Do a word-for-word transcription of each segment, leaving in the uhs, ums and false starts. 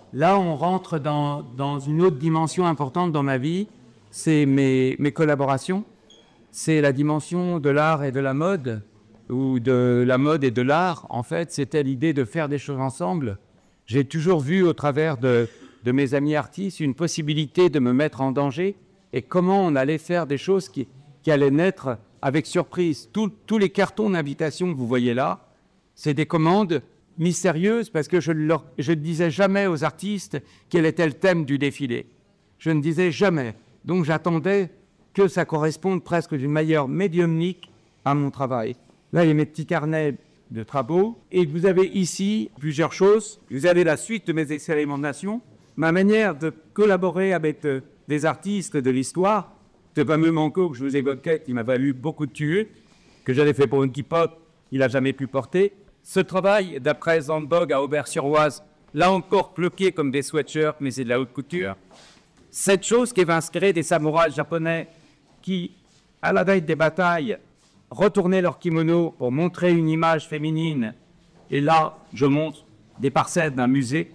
Là, on rentre dans, dans une autre dimension importante dans ma vie, c'est mes, mes collaborations. C'est la dimension de l'art et de la mode, ou de la mode et de l'art. En fait, c'était l'idée de faire des choses ensemble. J'ai toujours vu au travers de, de mes amis artistes une possibilité de me mettre en danger et comment on allait faire des choses qui, qui allaient naître avec surprise. Tout, tous les cartons d'invitation que vous voyez là, c'est des commandes mystérieuses parce que je ne leur, je ne disais jamais aux artistes quel était le thème du défilé. Je ne disais jamais. Donc j'attendais que ça corresponde presque d'une manière médiumnique à mon travail. Là, il y a mes petits carnets de travaux. Et vous avez ici plusieurs choses. Vous avez la suite de mes expérimentations, ma manière de collaborer avec euh, des artistes de l'histoire. Ce fameux Manco que je vous évoquais, qui m'a valu beaucoup de tuer, que j'avais fait pour une K-pop, il n'a jamais pu porter. Ce travail, d'après Zandbog à Aubert-sur-Oise, là encore bloqué comme des sweatshirts, mais c'est de la haute couture. Cette chose qui va inspirer des samouraïs japonais qui, à la veille des batailles, retournaient leur kimono pour montrer une image féminine. Et là, je montre des parcelles d'un musée.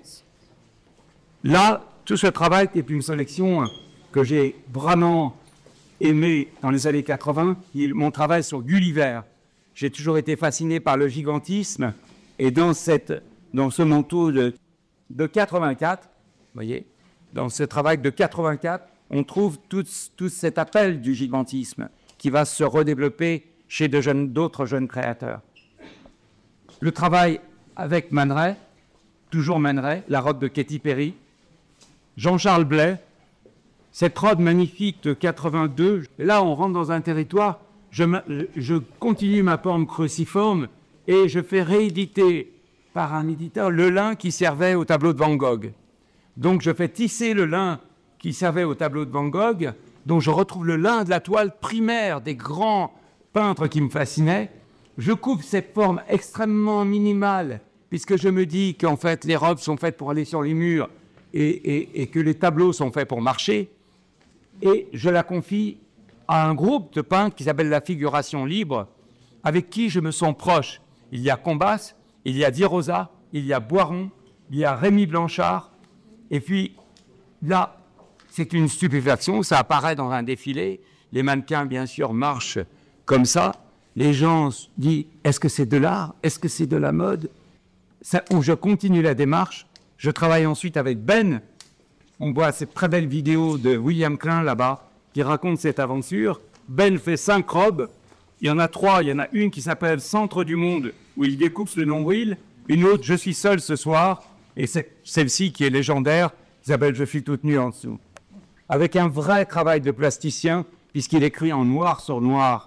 Là, tout ce travail est une sélection que j'ai vraiment aimé dans les années quatre-vingts, mon travail sur Gulliver. J'ai toujours été fasciné par le gigantisme. Et dans, cette, dans ce manteau de, de quatre-vingt-quatre, vous voyez, dans ce travail de quatre-vingt-quatre, on trouve tout, tout cet appel du gigantisme qui va se redévelopper chez de jeunes, d'autres jeunes créateurs. Le travail avec Man Ray, toujours Man Ray, la robe de Katy Perry, Jean-Charles Blais, cette robe magnifique de quatre-vingt-deux. Là, on rentre dans un territoire, je, je continue ma forme cruciforme et je fais rééditer par un éditeur le lin qui servait au tableau de Van Gogh. Donc, je fais tisser le lin qui servait au tableau de Van Gogh, dont je retrouve le lin de la toile primaire des grands peintres qui me fascinaient. Je coupe cette forme extrêmement minimale, puisque je me dis qu'en fait, les robes sont faites pour aller sur les murs et, et, et que les tableaux sont faits pour marcher. Et je la confie à un groupe de peintres qui s'appelle la Figuration Libre, avec qui je me sens proche. Il y a Combas, il y a Di Rosa, il y a Boiron, il y a Rémy Blanchard. Et puis, là, c'est une stupéfaction, ça apparaît dans un défilé. Les mannequins, bien sûr, marchent comme ça. Les gens se disent, est-ce que c'est de l'art? Est-ce que c'est de la mode? Ça, où je continue la démarche. Je travaille ensuite avec Ben. On voit cette très belle vidéo de William Klein, là-bas, qui raconte cette aventure. Ben fait cinq robes. Il y en a trois. Il y en a une qui s'appelle Centre du Monde, où il découpe le nombril. Une autre, Je suis seul ce soir. Et c'est celle-ci qui est légendaire, Isabelle, je suis toute nue en dessous. Avec un vrai travail de plasticien, puisqu'il écrit en noir sur noir.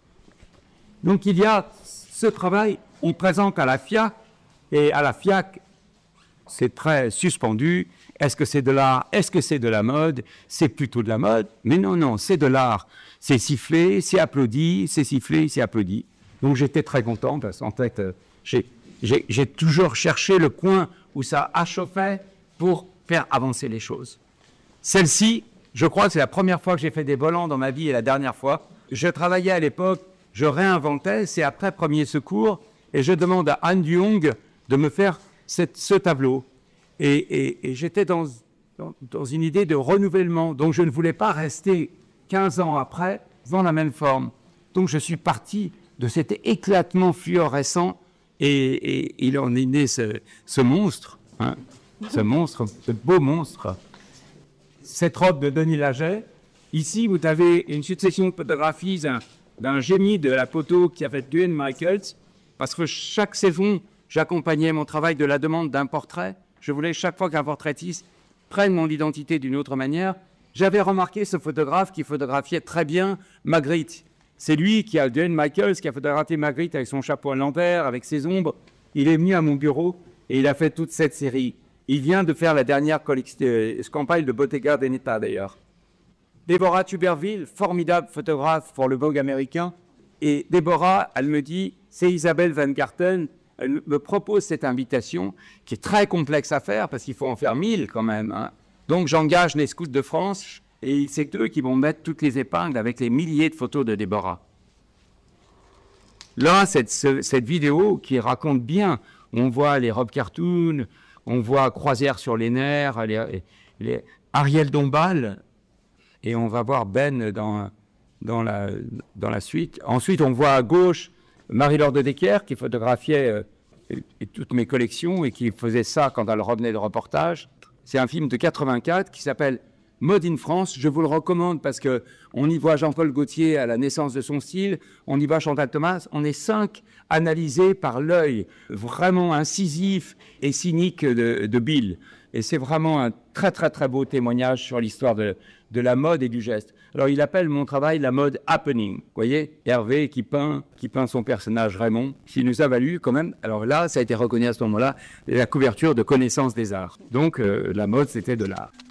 Donc il y a ce travail, on présente à la FIAC, et à la FIAC, c'est très suspendu. Est-ce que c'est de l'art? Est-ce que c'est de la mode? C'est plutôt de la mode. Mais non, non, c'est de l'art. C'est sifflé, c'est applaudi, c'est sifflé, c'est applaudi. Donc j'étais très content, parce qu'en fait, j'ai, j'ai, j'ai toujours cherché le coin où ça achauffait pour faire avancer les choses. Celle-ci, je crois que c'est la première fois que j'ai fait des volants dans ma vie et la dernière fois. Je travaillais à l'époque, je réinventais, c'est après Premier Secours, et je demande à Anne Jung de me faire cette, ce tableau. Et, et, et j'étais dans, dans, dans une idée de renouvellement, donc je ne voulais pas rester quinze ans après dans la même forme. Donc je suis parti de cet éclatement fluorescent, et, et il en est né ce, ce monstre, hein, ce monstre, ce beau monstre. Cette robe de Denis Laget. Ici, vous avez une succession de photographies d'un, d'un génie de la photo qui a fait Duane Michaels, parce que chaque saison, j'accompagnais mon travail de la demande d'un portrait. Je voulais chaque fois qu'un portraitiste prenne mon identité d'une autre manière. J'avais remarqué ce photographe qui photographiait très bien Magritte. C'est lui qui a, Duane Michaels, qui a photographié Magritte avec son chapeau à l'envers, avec ses ombres. Il est venu à mon bureau et il a fait toute cette série. Il vient de faire la dernière euh, campagne de Bottega Veneta, d'ailleurs. Déborah Tuberville, formidable photographe pour le Vogue américain. Et Déborah, elle me dit, c'est Isabelle Van Garten. Elle me propose cette invitation, qui est très complexe à faire, parce qu'il faut en faire mille quand même. Hein. Donc j'engage les scouts de France, et c'est eux qui vont mettre toutes les épingles avec les milliers de photos de Déborah. Là, cette, cette vidéo qui raconte bien, on voit les robes cartoon, On voit Croisière sur les nerfs, les, les Ariel Dombal, et on va voir Ben dans, dans, la, dans la suite. Ensuite, on voit à gauche Marie-Laure de Decker qui photographiait euh, et, et toutes mes collections et qui faisait ça quand elle revenait de reportage. C'est un film de quatre-vingt-quatre qui s'appelle Mode in France. Je vous le recommande parce qu'on y voit Jean-Paul Gaultier à la naissance de son style, on y voit Chantal Thomas. On est cinq analysés par l'œil vraiment incisif et cynique de, de Bill. Et c'est vraiment un très très très beau témoignage sur l'histoire de, de la mode et du geste. Alors il appelle mon travail la mode happening. Vous voyez, Hervé qui peint, qui peint son personnage Raymond, qui nous a valu quand même, alors là ça a été reconnu à ce moment-là, la couverture de Connaissance des Arts. Donc euh, la mode c'était de l'art.